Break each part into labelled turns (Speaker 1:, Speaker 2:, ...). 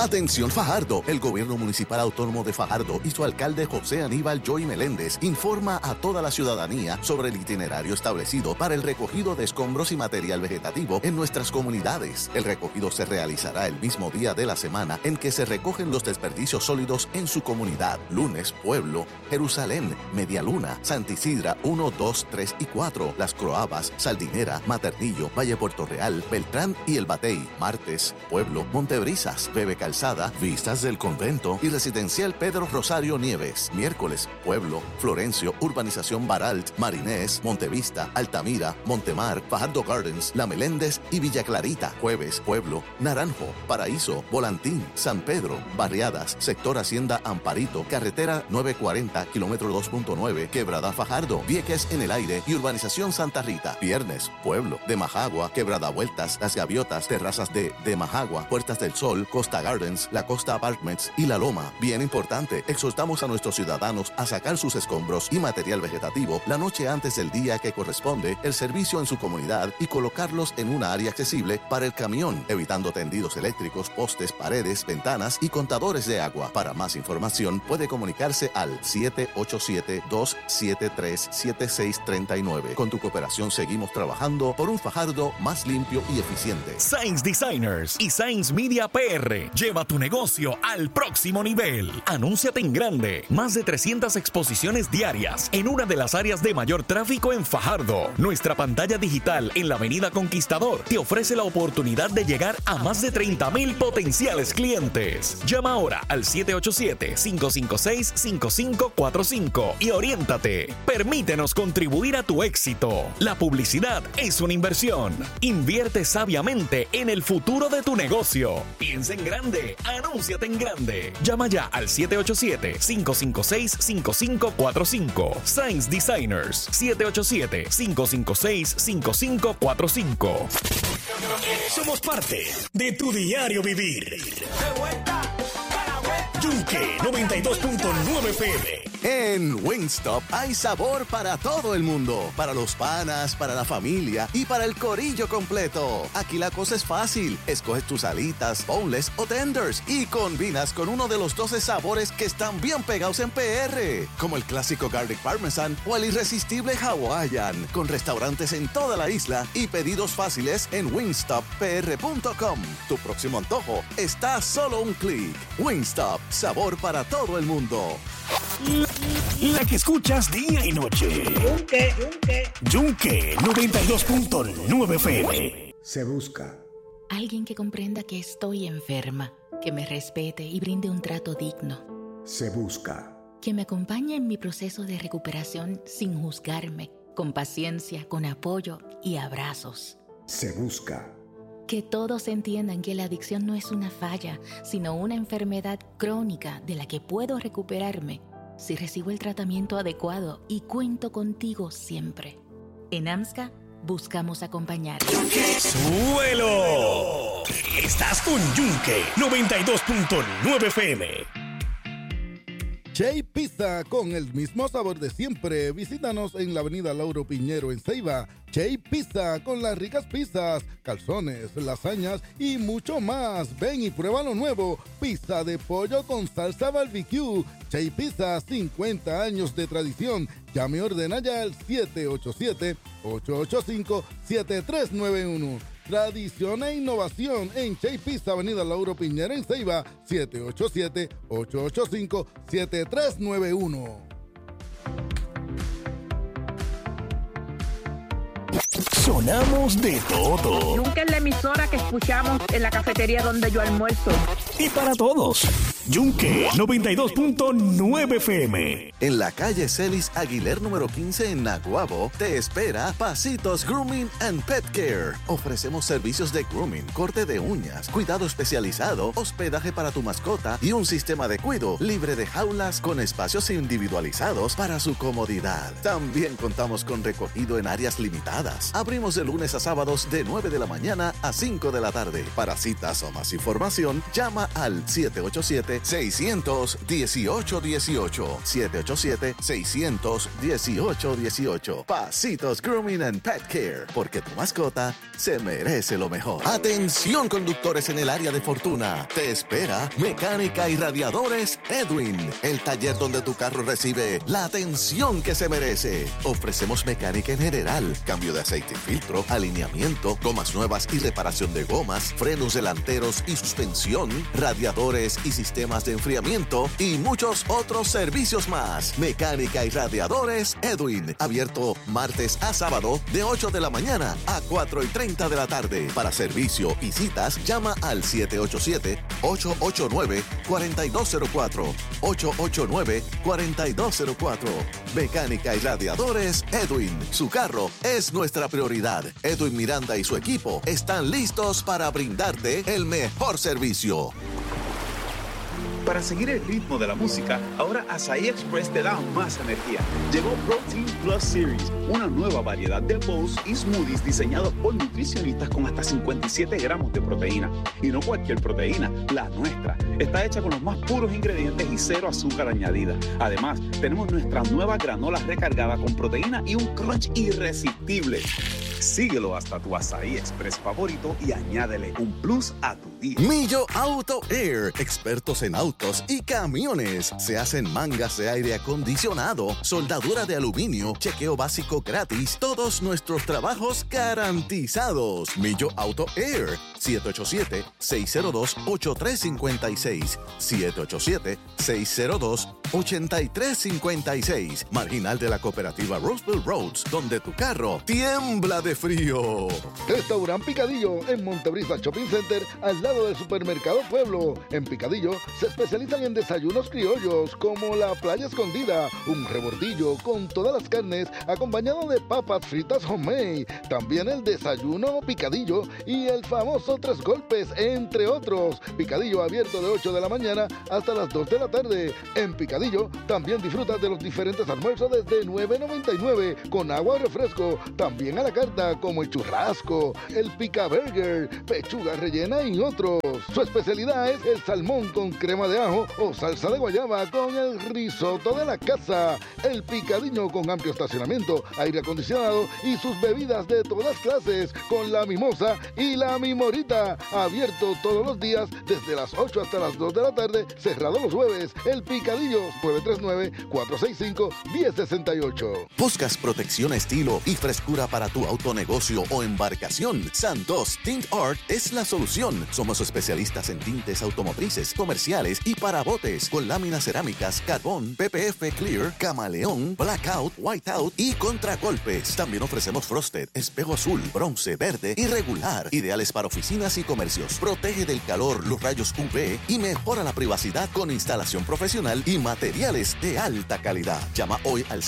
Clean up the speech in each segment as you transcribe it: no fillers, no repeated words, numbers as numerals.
Speaker 1: Atención Fajardo, el gobierno municipal autónomo de Fajardo y su alcalde José Aníbal Joy Meléndez informa a toda la ciudadanía sobre el itinerario establecido para el recogido de escombros y material vegetativo en nuestras comunidades. El recogido se realizará el mismo día de la semana en que se recogen los desperdicios sólidos en su comunidad. Lunes, Pueblo, Jerusalén, Medialuna, Santa Isidra 1, 2, 3 y 4, Las Croabas, Saldinera, Maternillo, Valle Puerto Real, Beltrán y El Batey. Martes, Pueblo, Montebrisas, Bebe Calzada, Vistas del Convento y Residencial Pedro Rosario Nieves. Miércoles, Pueblo, Florencio, Urbanización Baralt, Marinés, Montevista, Altamira, Montemar, Fajardo Gardens, La Meléndez y Villa Clarita. Jueves, Pueblo, Naranjo, Paraíso, Volantín, San Pedro, Barriadas, Sector Hacienda Amparito, Carretera 940, kilómetro 2.9, Quebrada Fajardo, Vieques en el Aire y Urbanización Santa Rita. Viernes, Pueblo, de Majagua, Quebrada Vueltas, Las Gaviotas, Terrazas de Majagua, Puertas del Sol, Costa Gardens, La Costa Apartments y La Loma. Bien importante, exhortamos a nuestros ciudadanos a sacar sus escombros y material vegetativo la noche antes del día que corresponde el servicio en su comunidad y colocarlos en una área accesible para el camión, evitando tendidos eléctricos, postes, paredes, ventanas y contadores de agua. Para más información puede comunicarse al 787-273-7639. Con tu cooperación seguimos trabajando por un Fajardo más limpio y eficiente.
Speaker 2: Sainz Designers y Sainz Media PR. Lleva tu negocio al próximo nivel. Anúnciate en grande. Más de 300 exposiciones diarias en una de las áreas de mayor tráfico en Fajardo. Nuestra pantalla digital en la Avenida Conquistador te ofrece la oportunidad de llegar a más de 30,000 potenciales clientes. Llama ahora al 787-556-5545 y oriéntate. Permítenos contribuir a tu éxito. La publicidad es una inversión. Invierte sabiamente en el futuro de tu negocio. Piensa en grande. Anúnciate en grande. Llama ya al 787-556-5545. Sainz Designers. 787-556-5545. Somos parte de tu diario vivir. Yunque 92.9 FM.
Speaker 1: En Wingstop hay sabor para todo el mundo, para los panas, para la familia y para el corillo completo. Aquí la cosa es fácil. Escoges tus alitas, boneless o tenders y combinas con uno de los 12 sabores que están bien pegados en PR, como el clásico Garlic Parmesan o el irresistible Hawaiian, con restaurantes en toda la isla y pedidos fáciles en wingstoppr.com. Tu próximo antojo está a solo un clic. Wingstop, sabor para todo el mundo.
Speaker 2: La que escuchas día y noche. Yunque 92.9 FM.
Speaker 3: Se busca
Speaker 4: alguien que comprenda que estoy enferma, que me respete y brinde un trato digno.
Speaker 3: Se busca
Speaker 4: Que me acompañe en mi proceso de recuperación sin juzgarme, con paciencia, con apoyo y abrazos.
Speaker 3: Se busca
Speaker 4: Que todos entiendan que la adicción no es una falla, sino una enfermedad crónica de la que puedo recuperarme si recibo el tratamiento adecuado y cuento contigo siempre. En AMSCA buscamos acompañar.
Speaker 2: ¡Suelo! Estás con Yunque 92.9 FM.
Speaker 5: Che Pizza, con el mismo sabor de siempre. Visítanos en la avenida Lauro Piñero en Ceiba. Che Pizza, con las ricas pizzas, calzones, lasañas y mucho más. Ven y prueba lo nuevo. Pizza de pollo con salsa barbecue. Che Pizza, 50 años de tradición. Llame y ordena ya al 787-885-7391. Tradición e innovación en Che Pizza, avenida Lauro Piñera en Ceiba, 787-885-7391.
Speaker 2: Sonamos de todo.
Speaker 6: Nunca es la emisora que escuchamos en la cafetería donde yo almuerzo.
Speaker 2: Y para todos. Yunque 92.9 FM.
Speaker 1: En la calle Celis Aguiler número 15 en Naguabo, te espera Pasitos Grooming and Pet Care. Ofrecemos servicios de grooming, corte de uñas, cuidado especializado, hospedaje para tu mascota y un sistema de cuido libre de jaulas con espacios individualizados para su comodidad. También contamos con recogido en áreas limitadas. Abrimos de lunes a sábados de 9 de la mañana a 5 de la tarde. Para citas o más información, llama al 787 787-600-1818. 787-600-1818. Pasitos Grooming and Pet Care, porque tu mascota se merece lo mejor. Atención, conductores en el área de Fortuna. Te espera Mecánica y Radiadores Edwin, el taller donde tu carro recibe la atención que se merece. Ofrecemos mecánica en general, cambio de aceite y filtro, alineamiento, gomas nuevas y reparación de gomas, frenos delanteros y suspensión, radiadores y sistemas de enfriamiento y muchos otros servicios más. Mecánica y Radiadores Edwin, abierto martes a sábado de 8 de la mañana a 4:30 de la tarde. Para servicio y citas, llama al 787-889-4204. 889-4204. Mecánica y Radiadores Edwin. Su carro es nuestra prioridad. Edwin Miranda y su equipo están listos para brindarte el mejor servicio.
Speaker 7: Para seguir el ritmo de la música, ahora Asahi Express te da más energía. Llegó Protein Plus Series, una nueva variedad de bowls y smoothies diseñados por nutricionistas con hasta 57 gramos de proteína. Y no cualquier proteína, la nuestra. Está hecha con los más puros ingredientes y cero azúcar añadida. Además, tenemos nuestra nueva granola recargada con proteína y un crunch irresistible. Síguelo hasta tu Asahi Express favorito y añádele un plus a tu día.
Speaker 1: Millo Auto Air, expertos en autos y camiones. Se hacen mangas de aire acondicionado, soldadura de aluminio, chequeo básico gratis, todos nuestros trabajos garantizados. Millo Auto Air, 787-602-8356. 787-602-8356. Marginal de la cooperativa Roseville Roads, donde tu carro tiembla de frío.
Speaker 5: Restaurant Picadillo en Montebrisa Shopping Center, al lado del Supermercado Pueblo. En Picadillo se especializan en desayunos criollos como la playa escondida, un rebordillo con todas las carnes acompañado de papas fritas homemade. También el desayuno picadillo y el famoso 3 golpes, entre otros. Picadillo abierto de 8 de la mañana hasta las 2 de la tarde. En Picadillo también disfrutas de los diferentes almuerzos desde $9.99 con agua y refresco. También a la carta como el churrasco, el pica burger, pechuga rellena y otros. Su especialidad es el salmón con crema de ajo o salsa de guayaba con el risotto de la casa. El Picadillo con amplio estacionamiento, aire acondicionado y sus bebidas de todas clases con la mimosa y la mimorita. Abierto todos los días desde las 8 hasta las 2 de la tarde, cerrado los jueves. El Picadillo, 939-465-1068.
Speaker 1: ¿Buscas protección, estilo y frescura para tu autonegocio o embarcación? Sandos Tint Art es la solución. Somos especialistas en tintes automotrices, comerciales y para botes, con láminas cerámicas, carbón, PPF Clear, camaleón, blackout, whiteout y contragolpes. También ofrecemos frosted, espejo azul, bronce, verde y regular, ideales para oficinas y comercios. Protege del calor, los rayos UV y mejora la privacidad con instalación profesional y materiales de alta calidad. Llama hoy al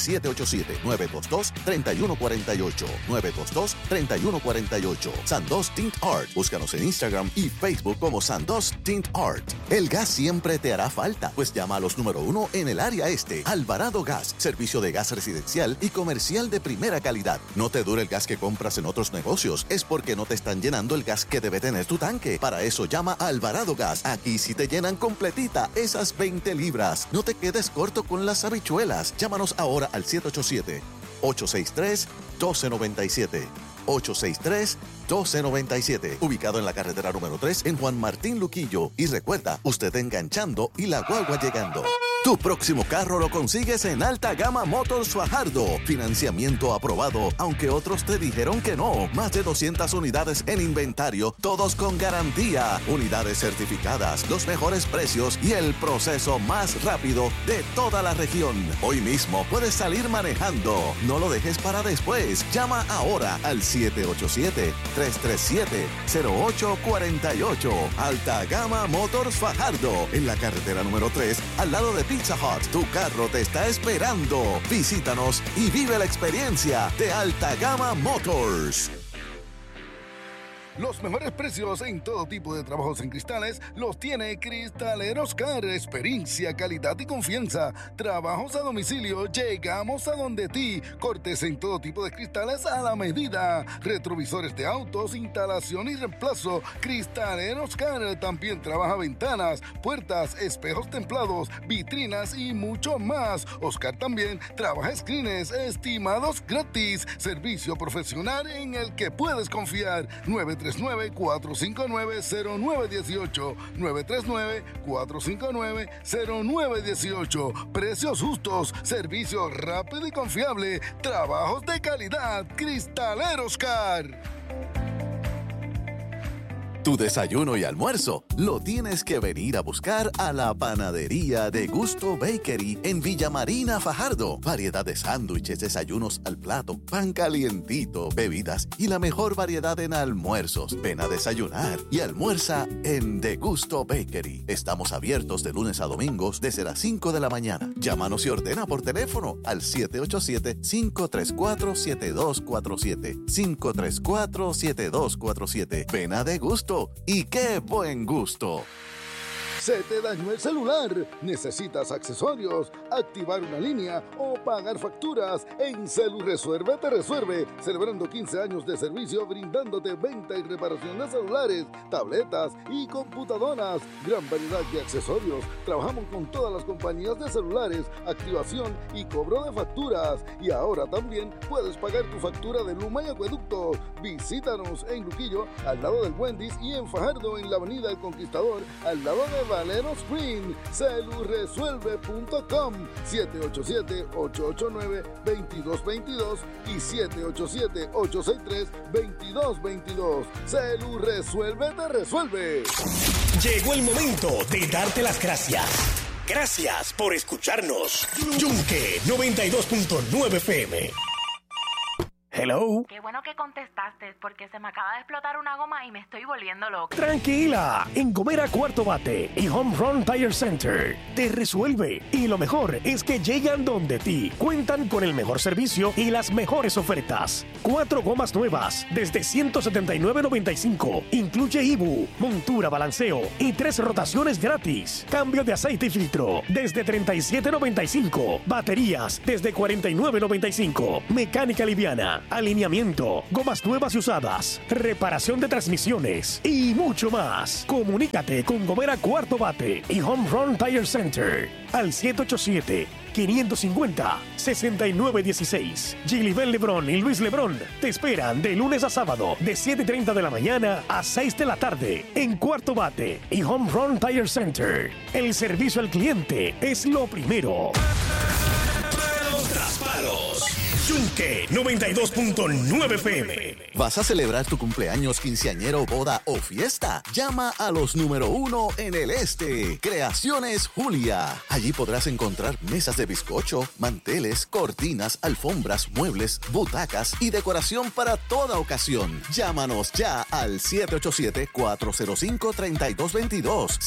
Speaker 1: 787-922-3148. 922-3148. Sandos Tint Art. Búscanos en Instagram y Facebook como Sandos Tint Art. El gas siempre te hará falta, pues llama a los número 1 en el área este. Alvarado Gas, servicio de gas residencial y comercial de primera calidad. No te dure el gas que compras en otros negocios, es porque no te están llenando el gas que debe tener tu tanque. Para eso llama a Alvarado Gas. Aquí sí te llenan completita esas 20 libras. No te quedes corto con las habichuelas. Llámanos ahora al 787-863-1297. 863-1297. Ubicado en la carretera número 3 en Juan Martín Luquillo. Y recuerda, usted enganchando y la guagua llegando. Tu próximo carro lo consigues en Alta Gama Motors Fajardo. Financiamiento aprobado, aunque otros te dijeron que no. Más de 200 unidades en inventario, todos con garantía. Unidades certificadas, los mejores precios y el proceso más rápido de toda la región. Hoy mismo puedes salir manejando. No lo dejes para después. Llama ahora al 787-337-0848. Alta Gama Motors Fajardo. En la carretera número 3, al lado de Pizza Hut. Tu carro te está esperando. Visítanos y vive la experiencia de Alta Gama Motors.
Speaker 5: Los mejores precios en todo tipo de trabajos en cristales los tiene Cristaleros Car. Experiencia, calidad y confianza. Trabajos a domicilio, llegamos a donde ti. Cortes en todo tipo de cristales a la medida. Retrovisores de autos, instalación y reemplazo. Cristaleros Car también trabaja ventanas, puertas, espejos templados, vitrinas y mucho más. Oscar también trabaja screens, estimados gratis. Servicio profesional en el que puedes confiar. 939-459-0918. 939-459-0918. Precios justos, servicio rápido y confiable. Trabajos de calidad. Cristaleros Car.
Speaker 1: Tu desayuno y almuerzo lo tienes que venir a buscar a la panadería de Gusto Bakery en Villa Marina, Fajardo. Variedad de sándwiches, desayunos al plato, pan calientito, bebidas y la mejor variedad en almuerzos. Ven a desayunar y almuerza en De Gusto Bakery. Estamos abiertos de lunes a domingos desde las 5 de la mañana. Llámanos y ordena por teléfono al 787-534-7247. 534-7247. Ven a De Gusto. ¡Y qué buen gusto!
Speaker 5: ¿Se te dañó el celular? ¿Necesitas accesorios, activar una línea o pagar facturas? En CeluResuelve te resuelve, celebrando 15 años de servicio brindándote venta y reparación de celulares, tabletas y computadoras. Gran variedad de accesorios. Trabajamos con todas las compañías de celulares, activación y cobro de facturas. Y ahora también puedes pagar tu factura de Luma y Acueducto. Visítanos en Luquillo, al lado del Wendy's, y en Fajardo, en la Avenida El Conquistador, al lado de Valero Spring. CeluResuelve.com. 787-889-2222 y 787-863-2222. CeluResuelve te resuelve.
Speaker 8: Llegó el momento de darte las gracias. Gracias por escucharnos. Yunque 92.9 FM. Hello.
Speaker 9: Qué bueno que contestaste, porque se me acaba de explotar una goma y me estoy volviendo loca.
Speaker 8: Tranquila, en Gomera Cuarto Bate y Home Run Tire Center te resuelve. Y lo mejor es que llegan donde ti. Cuentan con el mejor servicio y las mejores ofertas. 4 gomas nuevas desde $179.95. Incluye IBU, montura, balanceo y 3 rotaciones gratis. Cambio de aceite y filtro desde $37.95. Baterías desde $49.95. Mecánica liviana, alineamiento, gomas nuevas y usadas, reparación de transmisiones y mucho más. Comunícate con Gomera Cuarto Bate y Home Run Tire Center al 787-550-6916. Gilibel Lebrón y Luis Lebrón te esperan de lunes a sábado de 7:30 de la mañana a 6 de la tarde en Cuarto Bate y Home Run Tire Center. El servicio al cliente es lo primero. Palos tras palos. Yunque 92.9 FM.
Speaker 1: ¿Vas a celebrar tu cumpleaños, quinceañero, boda o fiesta? Llama a los número 1 en el este. Creaciones Julia. Allí podrás encontrar mesas de bizcocho, manteles, cortinas, alfombras, muebles, butacas y decoración para toda ocasión. Llámanos ya al 787-405-3222.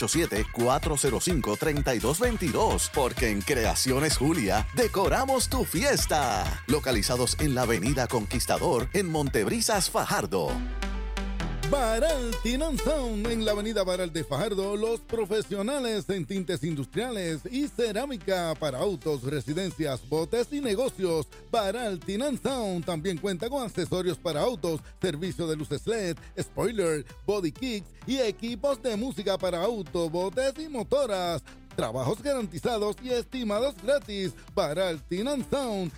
Speaker 1: 787-405-3222. Porque en Creaciones Julia decoramos tu fiesta. Localizados en la Avenida Conquistador, en Montebrisas, Fajardo.
Speaker 5: Baral Tin & Sound en la Avenida Baral de Fajardo. Los profesionales en tintes industriales y cerámica para autos, residencias, botes y negocios. Baral Tin & Sound también cuenta con accesorios para autos, servicio de luces LED, spoiler, body kits y equipos de música para auto, botes y motoras. Trabajos garantizados y estimados gratis. Baral Tin & Sound.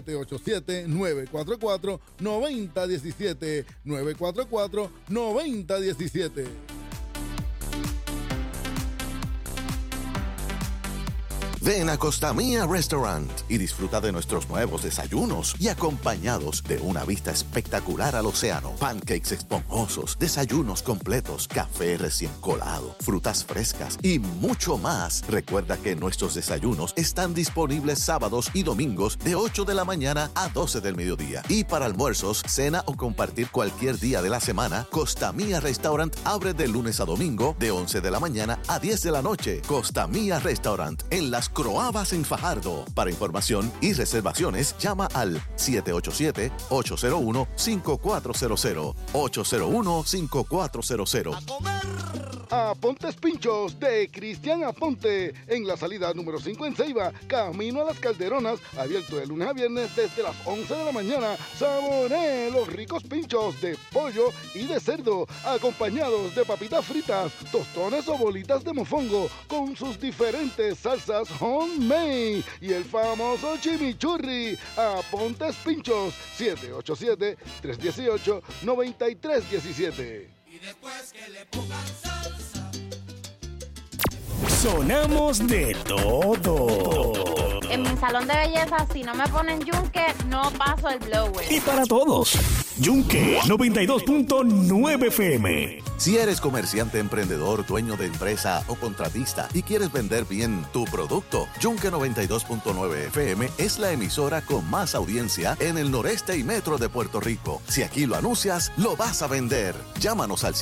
Speaker 5: 787-944-9017. 944-9017.
Speaker 1: Ven a Costa Mía Restaurant y disfruta de nuestros nuevos desayunos y acompañados de una vista espectacular al océano, pancakes esponjosos, desayunos completos, café recién colado, frutas frescas y mucho más. Recuerda que nuestros desayunos están disponibles sábados y domingos de 8 de la mañana a 12 del mediodía. Y para almuerzos, cena o compartir cualquier día de la semana, Costa Mía Restaurant abre de lunes a domingo de 11 de la mañana a 10 de la noche. Costa Mía Restaurant en Las Croabas en Fajardo. Para información y reservaciones, llama al 787-801-5400. 801-5400.
Speaker 5: Apontes Pinchos de Cristian Aponte, en la salida número 5 en Ceiba, camino a las Calderonas, abierto de lunes a viernes desde las 11 de la mañana. Saboree los ricos pinchos de pollo y de cerdo, acompañados de papitas fritas, tostones o bolitas de mofongo, con sus diferentes salsas homemade y el famoso chimichurri. Apontes Pinchos, 787-318-9317.
Speaker 10: Y después que le pongan salsa.
Speaker 8: Sonamos de todo.
Speaker 9: En mi salón de belleza, si no me ponen yunque, no paso el blower.
Speaker 8: Y para todos, Yunque 92.9 FM.
Speaker 1: Si eres comerciante, emprendedor, dueño de empresa o contratista y quieres vender bien tu producto, Yunque 92.9 FM es la emisora con más audiencia en el noreste y metro de Puerto Rico. Si aquí lo anuncias, lo vas a vender. Llámanos al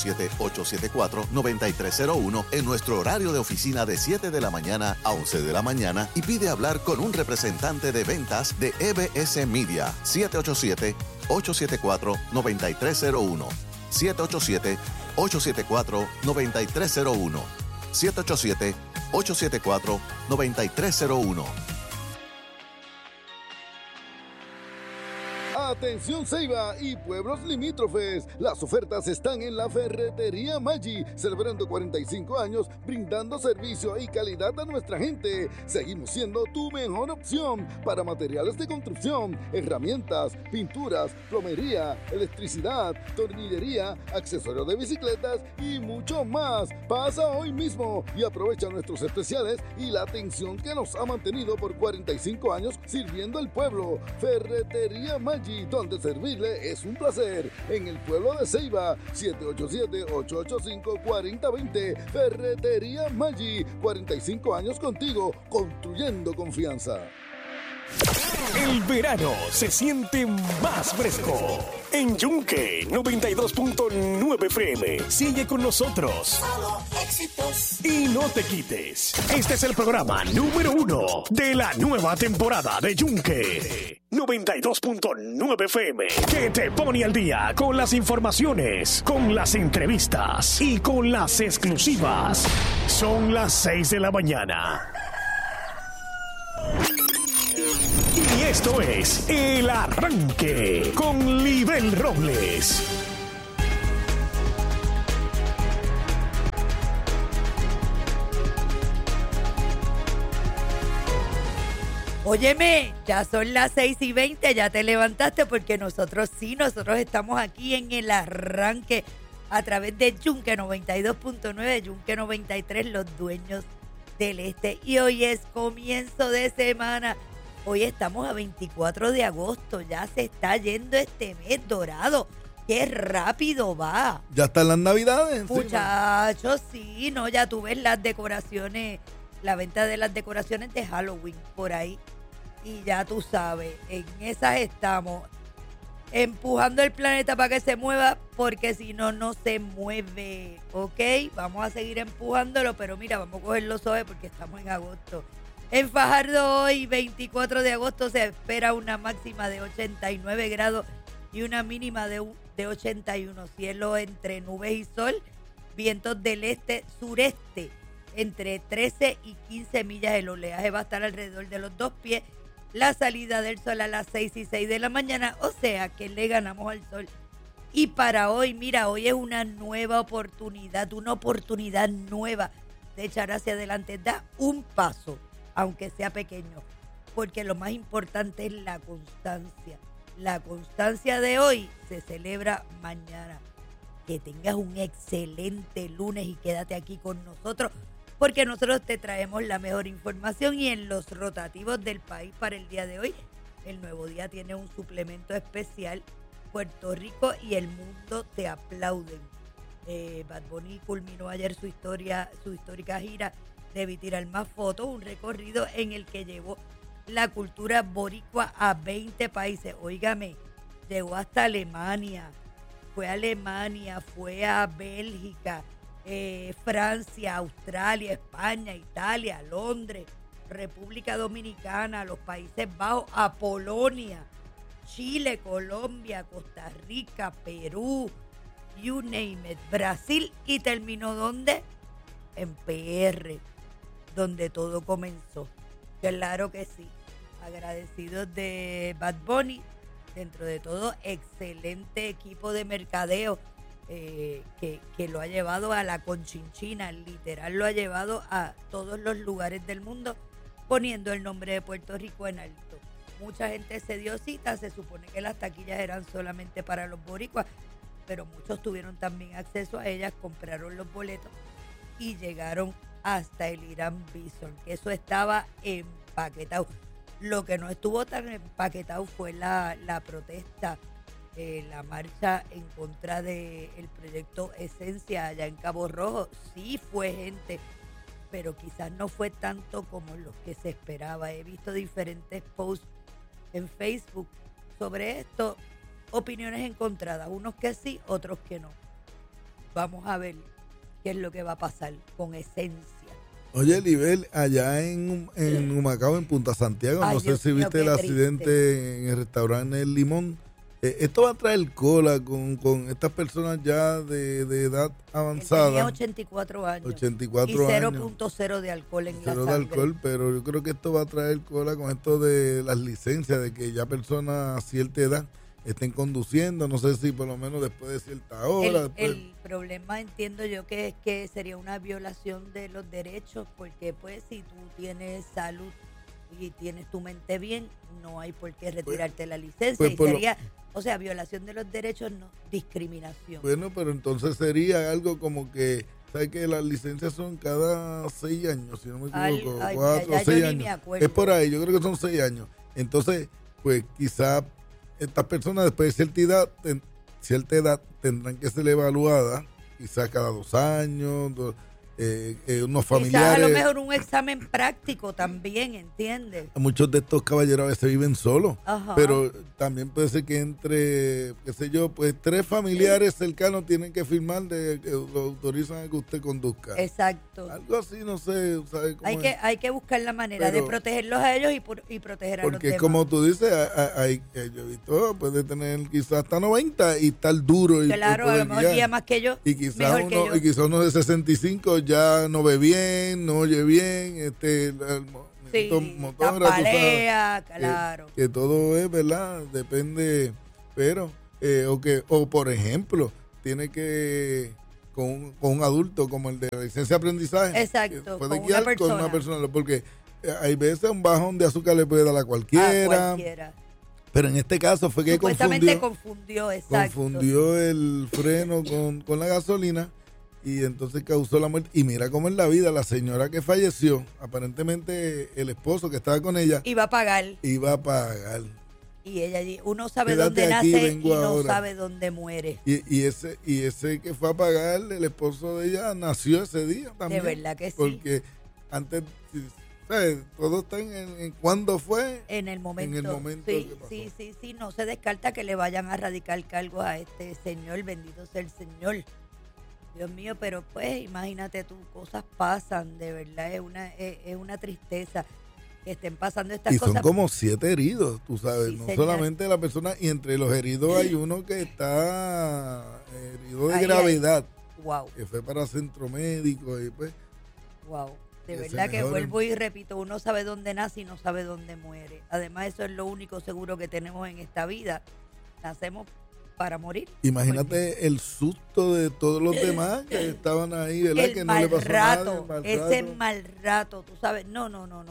Speaker 1: 787-874-9301 en nuestro horario de oficina de 7 de la mañana a 11 de la mañana y pide hablar con un representante de ventas de EBS Media. 787-874-9301. 787-874-9301. 787-874-9301.
Speaker 5: Atención Ceiba y pueblos limítrofes, las ofertas están en la Ferretería Maggi, celebrando 45 años, brindando servicio y calidad a nuestra gente. Seguimos siendo tu mejor opción para materiales de construcción, herramientas, pinturas, plomería, electricidad, tornillería, accesorios de bicicletas y mucho más. Pasa hoy mismo y aprovecha nuestros especiales y la atención que nos ha mantenido por 45 años sirviendo al pueblo. Ferretería Maggi, donde servirle es un placer. En el pueblo de Ceiba, 787-885-4020. Ferretería Maggi, 45 años contigo, construyendo confianza.
Speaker 8: El verano se siente más fresco. En Yunque 92.9 FM. Sigue con nosotros.
Speaker 10: Solo éxitos.
Speaker 8: Y no te quites. Este es el programa número 1 de la nueva temporada de Yunque 92.9 FM, que te pone al día con las informaciones, con las entrevistas y con las exclusivas. Son las 6 de la mañana. Y esto es El Arranque con Libel Robles.
Speaker 11: Óyeme, ya son las 6:20, ya te levantaste porque nosotros estamos aquí en El Arranque a través de Yunque 92.9, Yunque 93, los dueños del este. Y hoy es comienzo de semana. Hoy estamos a 24 de agosto, ya se está yendo este mes dorado. ¡Qué rápido va!
Speaker 5: Ya están las navidades.
Speaker 11: Muchachos, sí, no, ya tú ves las decoraciones, la venta de las decoraciones de Halloween por ahí. Y ya tú sabes, en esas estamos, empujando el planeta para que se mueva, porque si no, no se mueve, ¿ok? Vamos a seguir empujándolo, pero mira, vamos a cogerlo suave porque estamos en agosto. En Fajardo hoy, 24 de agosto, se espera una máxima de 89 grados y una mínima de 81. Cielo entre nubes y sol, vientos del este-sureste entre 13 y 15 millas. El oleaje va a estar alrededor de los 2 pies. La salida del sol a las 6:06 de la mañana, o sea que le ganamos al sol. Y para hoy, mira, hoy es una nueva oportunidad, una oportunidad nueva de echar hacia adelante. Da un paso, aunque sea pequeño, porque lo más importante es la constancia. La constancia de hoy se celebra mañana. Que tengas un excelente lunes y quédate aquí con nosotros, porque nosotros te traemos la mejor información. Y en los rotativos del país para el día de hoy, el Nuevo Día tiene un suplemento especial. Puerto Rico y el mundo te aplauden. Bad Bunny culminó ayer su histórica gira de Tirar Más Fotos, un recorrido en el que llevó la cultura boricua a 20 países. Óigame, llegó hasta Alemania, fue a Bélgica, Francia, Australia, España, Italia, Londres. República Dominicana, los Países Bajos, a Polonia, Chile, Colombia, Costa Rica, Perú, you name it, Brasil, y terminó ¿dónde? En PR, donde todo comenzó. Claro que sí. Agradecidos de Bad Bunny, dentro de todo, excelente equipo de mercadeo que lo ha llevado a la Conchinchina, literal lo ha llevado a todos los lugares del mundo, poniendo el nombre de Puerto Rico en alto. Mucha gente se dio cita, se supone que las taquillas eran solamente para los boricuas, pero muchos tuvieron también acceso a ellas, compraron los boletos y llegaron hasta el Irán Bison, que eso estaba empaquetado. Lo que no estuvo tan empaquetado fue la protesta, la marcha en contra del proyecto Esencia allá en Cabo Rojo. Sí fue gente, pero quizás no fue tanto como los que se esperaba. He visto diferentes posts en Facebook sobre esto, opiniones encontradas, unos que sí, otros que no. Vamos a ver qué es lo que va a pasar con Esencia.
Speaker 5: Oye, Libel, allá en Humacao, en Punta Santiago, no sé si viste el accidente en el restaurante El Limón. Esto va a traer cola con estas personas ya de edad avanzada.
Speaker 11: Tenía 84 años.
Speaker 5: 84
Speaker 11: y
Speaker 5: años.
Speaker 11: 0.0 de alcohol en la
Speaker 5: Cero de
Speaker 11: sangre.
Speaker 5: alcohol, pero yo creo que esto va a traer cola con esto de las licencias, de que ya personas a cierta edad estén conduciendo, no sé si por lo menos después de cierta hora.
Speaker 11: El problema, entiendo yo, que es que sería una violación de los derechos, porque pues si tú tienes salud y tienes tu mente bien, no hay por qué retirarte la licencia. Y sería, o sea, violación de los derechos, no discriminación.
Speaker 5: Bueno, pero entonces sería algo como que, ¿sabes que las licencias son cada 6 años, si no me equivoco? 4 o 6 años. Es por ahí, yo creo que son 6 años. Entonces, pues quizás estas personas después de cierta edad tendrán que ser evaluadas, quizás cada 2 años, unos familiares.
Speaker 11: Quizás a lo mejor un examen práctico también, ¿entiendes?
Speaker 5: Muchos de estos caballeros a veces viven solos,
Speaker 11: Ajá.
Speaker 5: pero también puede ser que entre, qué sé yo, pues 3 familiares cercanos tienen que firmar de que lo autorizan a que usted conduzca.
Speaker 11: Exacto.
Speaker 5: Algo así, no sé, ¿sabe cómo es?
Speaker 11: Hay que buscar la manera de protegerlos a ellos y proteger a los demás.
Speaker 5: Porque como tú dices, yo he visto, puede tener quizás hasta 90 y estar duro.
Speaker 11: Claro, a lo mejor guía más que yo,
Speaker 5: y quizás uno de 65 ya no ve bien, no oye bien, motor,
Speaker 11: tambalea, claro.
Speaker 5: Que todo es, ¿verdad? Depende, pero, o por ejemplo, tiene que, con un adulto como el de la licencia de aprendizaje.
Speaker 11: Exacto,
Speaker 5: puede guiar con una persona, porque hay veces un bajón de azúcar le puede dar a cualquiera. Pero en este caso fue que
Speaker 11: supuestamente confundió, exacto.
Speaker 5: Confundió el freno con la gasolina y entonces causó la muerte. Y mira cómo en la vida la señora que falleció, aparentemente el esposo que estaba con ella
Speaker 11: iba a pagar.
Speaker 5: Y
Speaker 11: ella allí, uno sabe dónde nace y no sabe dónde muere.
Speaker 5: Y ese que fue a pagar, el esposo de ella nació ese día también.
Speaker 11: De verdad que sí.
Speaker 5: Porque antes, ¿sabes? Todo está en cuándo fue.
Speaker 11: En el momento. Sí, no se descarta que le vayan a radicar cargos a este señor, bendito sea el Señor. Dios mío, pero pues imagínate tú, cosas pasan, de verdad, es una tristeza que estén pasando estas cosas.
Speaker 5: Y son como 7 heridos, tú sabes,
Speaker 11: sí,
Speaker 5: no
Speaker 11: señor.
Speaker 5: solamente la persona, y entre los heridos hay uno que está herido de gravedad,
Speaker 11: wow.
Speaker 5: Que fue para centro médico y pues.
Speaker 11: Wow, de verdad que vuelvo y repito, uno sabe dónde nace y no sabe dónde muere. Además, eso es lo único seguro que tenemos en esta vida. Nacemos para morir.
Speaker 5: Imagínate el susto de todos los demás que estaban ahí, ¿verdad? Que no le pasó
Speaker 11: rato,
Speaker 5: nada.
Speaker 11: Ese mal rato, tú sabes. No.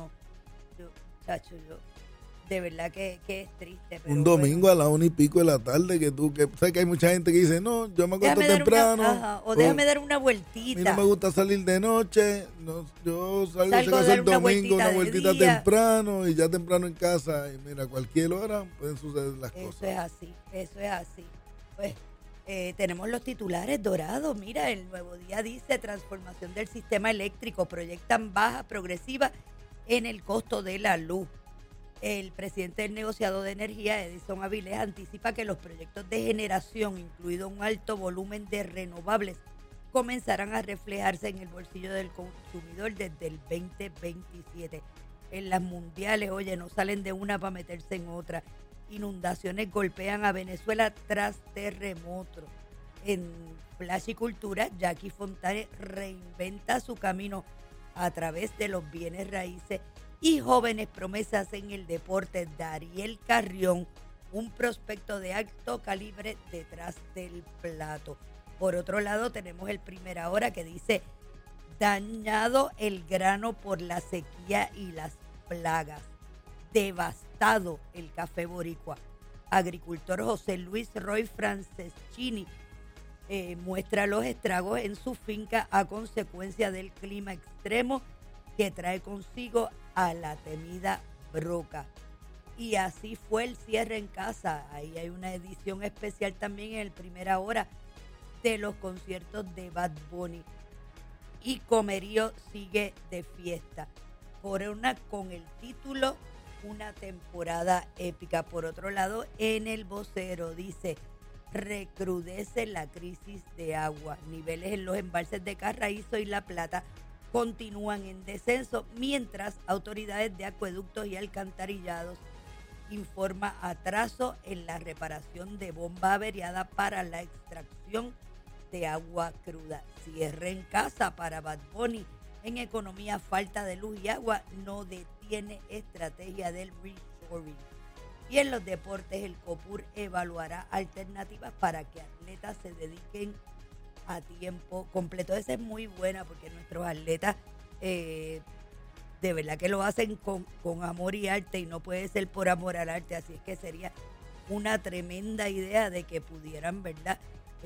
Speaker 11: Yo, de verdad que es triste. Pero
Speaker 5: un domingo a las 1:00 de la tarde, que sabes que hay mucha gente que dice, no, yo me acuesto temprano.
Speaker 11: O déjame dar una vueltita.
Speaker 5: A mí no me gusta salir de noche, yo salgo a hacer el domingo, una vueltita temprano y ya temprano en casa. Y mira, a cualquier hora pueden suceder las cosas.
Speaker 11: Eso es así. Pues tenemos los titulares dorados. Mira, el Nuevo Día dice: transformación del sistema eléctrico, proyectan baja progresiva en el costo de la luz. El presidente del negociado de energía, Edison Avilés, anticipa que los proyectos de generación, incluido un alto volumen de renovables, comenzarán a reflejarse en el bolsillo del consumidor desde el 2027. en las mundiales, oye, no salen de una para meterse en otra. Inundaciones golpean a Venezuela tras terremoto. En Flash y Cultura, Jackie Fontane reinventa su camino a través de los bienes raíces y jóvenes promesas en el deporte. Dariel Carrión, un prospecto de alto calibre detrás del plato. Por otro lado, tenemos el Primera Hora que dice: dañado el grano por la sequía y las plagas. Devastado el café boricua. Agricultor José Luis Roy Franceschini muestra los estragos en su finca a consecuencia del clima extremo que trae consigo a la temida broca. Y así fue el cierre en casa. Ahí hay una edición especial también en el Primera Hora de los conciertos de Bad Bunny. Y Comerío sigue de fiesta con el título Una temporada épica. Por otro lado, en El Vocero dice: recrudece la crisis de agua. Niveles en los embalses de Carraízo y La Plata continúan en descenso, mientras autoridades de acueductos y alcantarillados informa atraso en la reparación de bomba averiada para la extracción de agua cruda. Cierre en casa para Bad Bunny. En economía, falta de luz y agua no detiene estrategia del reshoring. Y en los deportes, el COPUR evaluará alternativas para que atletas se dediquen a tiempo completo. Esa es muy buena porque nuestros atletas de verdad que lo hacen con amor y arte, y no puede ser por amor al arte. Así es que sería una tremenda idea de que pudieran, ¿verdad?,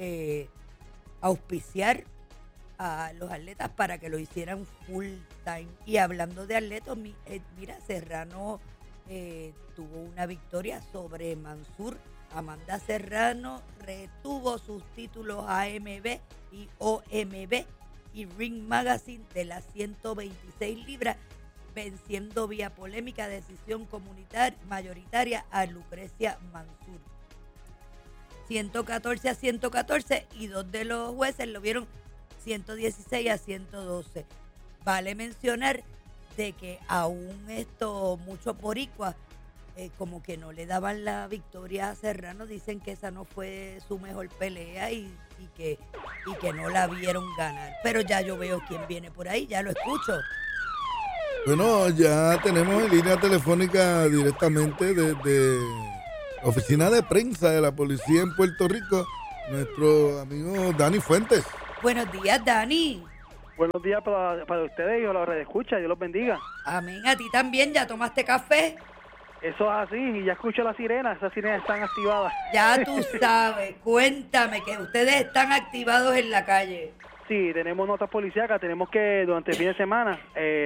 Speaker 11: auspiciar a los atletas para que lo hicieran full time. Y hablando de atletas, mira, Serrano tuvo una victoria sobre Mansur. Amanda Serrano retuvo sus títulos AMB y OMB y Ring Magazine de las 126 libras, venciendo vía polémica decisión mayoritaria a Lucrecia Mansur. 114-114, y dos de los jueces lo vieron 116-112. Vale mencionar de que aún muchos boricuas como que no le daban la victoria a Serrano. Dicen que esa no fue su mejor pelea y que no la vieron ganar. Pero ya yo veo quién viene por ahí, ya lo escucho.
Speaker 5: Bueno, ya tenemos en línea telefónica directamente desde la oficina de prensa de la policía en Puerto Rico, nuestro amigo Dani Fuentes.
Speaker 11: Buenos días, Dani.
Speaker 12: Buenos días para ustedes y a la red escucha. Dios los bendiga.
Speaker 11: Amén. A ti también. ¿Ya tomaste café?
Speaker 12: Eso es así, y ya escucho las sirenas. Esas sirenas están activadas.
Speaker 11: Ya tú sabes. Cuéntame que ustedes están activados en la calle.
Speaker 12: Sí, tenemos notas policíacas. Tenemos que, durante el fin de semana,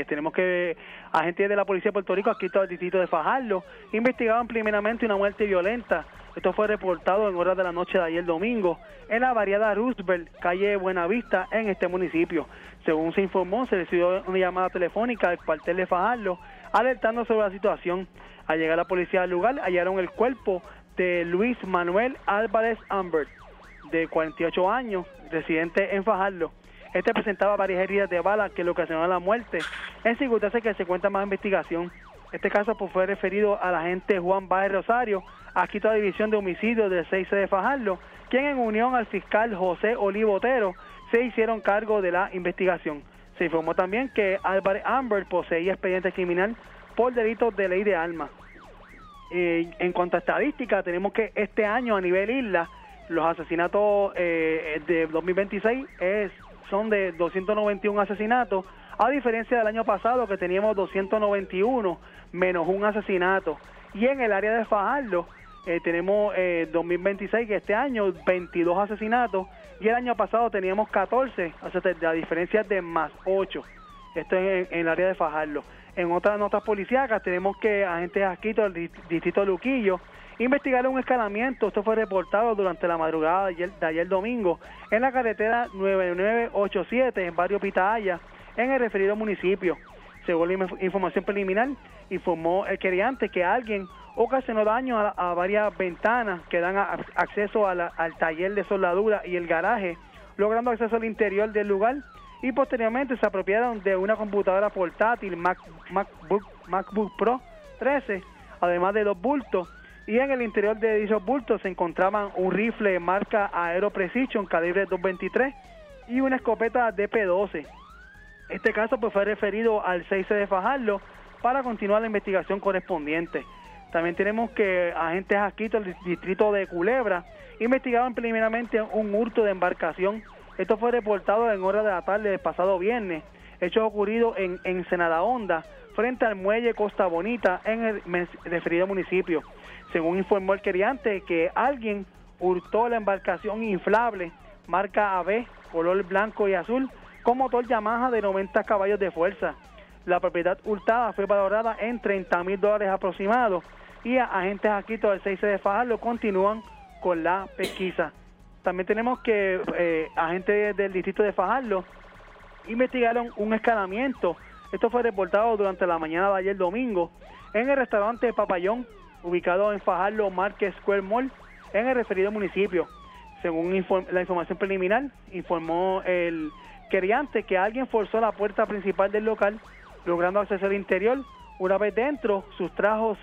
Speaker 12: agentes de la Policía de Puerto Rico, aquí todo el distrito de Fajardo, investigaban primeramente una muerte violenta. Esto fue reportado en horas de la noche de ayer domingo en la barriada Roosevelt, calle Buenavista, en este municipio. Según se informó, se recibió una llamada telefónica del cuartel de Fajardo alertando sobre la situación. Al llegar la policía al lugar, hallaron el cuerpo de Luis Manuel Álvarez Ambert, de 48 años, residente en Fajardo. Este presentaba varias heridas de bala que le ocasionaron la muerte, en circunstancias que se cuenta más investigación. Este caso fue referido al agente Juan Báez Rosario, adscrito a la División de Homicidios del 6C de Fajardo, quien en unión al fiscal José Olivo Otero se hicieron cargo de la investigación. Se informó también que Álvarez Ambert poseía expediente criminal por delitos de ley de armas. En cuanto a estadística, tenemos que este año a nivel isla, los asesinatos de 2026 son de 291 asesinatos, a diferencia del año pasado que teníamos 291 menos un asesinato. Y en el área de Fajardo tenemos 2026, que este año 22 asesinatos, y el año pasado teníamos 14, o sea, la diferencia es de más 8. Esto es en el área de Fajardo. En otras notas policíacas tenemos que agentes adscritos del distrito de Luquillo investigaron un escalamiento. Esto fue reportado durante la madrugada de ayer domingo en la carretera 9987 en barrio Pitahaya, en el referido municipio. Según la información preliminar, informó el querellante que alguien ocasionó daño a varias ventanas que dan acceso al taller de soldadura y el garaje, logrando acceso al interior del lugar y posteriormente se apropiaron de una computadora portátil MacBook Pro 13, además de 2 bultos, y en el interior de dichos bultos se encontraban un rifle marca Aero Precision calibre .223 y una escopeta DP-12. Este caso pues fue referido al 6C de Fajardo para continuar la investigación correspondiente. También tenemos que agentes adscritos del distrito de Culebra investigaron preliminarmente un hurto de embarcación. Esto fue reportado en horas de la tarde del pasado viernes, hecho ocurrido en Ensenada Honda, frente al muelle Costa Bonita en el referido municipio. Según informó el querellante, que alguien hurtó la embarcación inflable marca AB, color blanco y azul, con motor Yamaha de 90 caballos de fuerza. La propiedad hurtada fue valorada en $30,000 aproximados y agentes adscritos del 6C de Fajardo continúan con la pesquisa. También tenemos que agentes del distrito de Fajardo investigaron un escalamiento. Esto fue reportado durante la mañana de ayer domingo en el restaurante Papayón, ubicado en Fajardo Market Square Mall, en el referido municipio. Según la información preliminar, informó el querellante que alguien forzó la puerta principal del local, logrando acceso al interior. Una vez dentro, sustrajo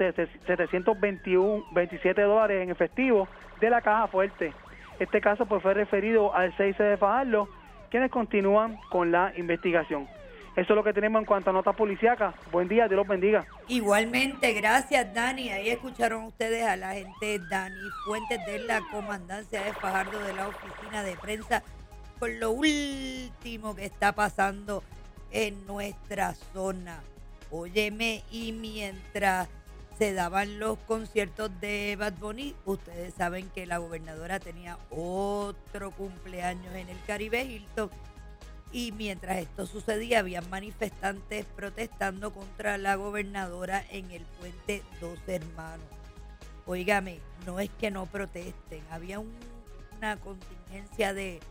Speaker 12: $727 en efectivo de la caja fuerte. Este caso pues fue referido al 6C de Fajardo, quienes continúan con la investigación. Eso es lo que tenemos en cuanto a notas policíacas. Buen día, Dios los bendiga.
Speaker 11: Igualmente, gracias, Dani. Ahí escucharon ustedes a la gente Dani Fuentes de la Comandancia de Fajardo, de la Oficina de Prensa, con lo último que está pasando en nuestra zona. Óyeme, y mientras se daban los conciertos de Bad Bunny, ustedes saben que la gobernadora tenía otro cumpleaños en el Caribe Hilton, y mientras esto sucedía habían manifestantes protestando contra la gobernadora en el puente Dos Hermanos. Óigame, no es que no protesten, había una contingencia de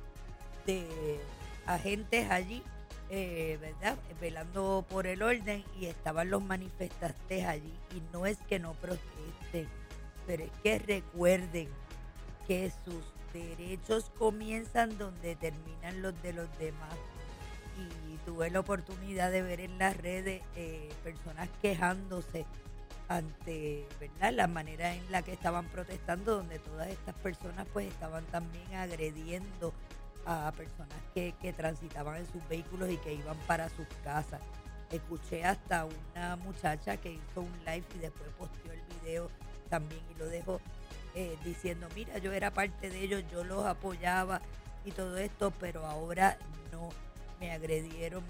Speaker 11: agentes allí, ¿verdad?, velando por el orden, y estaban los manifestantes allí, y no es que no protesten, pero es que recuerden que sus derechos comienzan donde terminan los de los demás. Y tuve la oportunidad de ver en las redes personas quejándose ante, ¿verdad?, la manera en la que estaban protestando, donde todas estas personas pues estaban también agrediendo a personas que transitaban en sus vehículos y que iban para sus casas. Escuché hasta una muchacha que hizo un live y después posteó el video también y lo dejó diciendo, mira, yo era parte de ellos, yo los apoyaba y todo esto, pero ahora no, me agredieron,